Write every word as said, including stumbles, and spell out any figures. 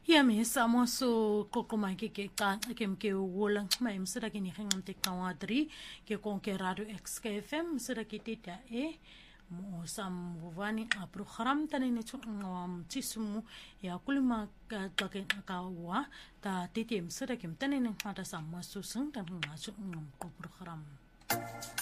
Ya me samo so kokoma ke ke ka ke ke wolang mai msira ke ni hengam te kawadri ke kon ke radio X K F M msira ke tita e mo sam vani a program tani ne ngam tisumu ya kulma ka ka ke ka wa ta titi msira ke tani ne hata sam so sung tan ngam ko program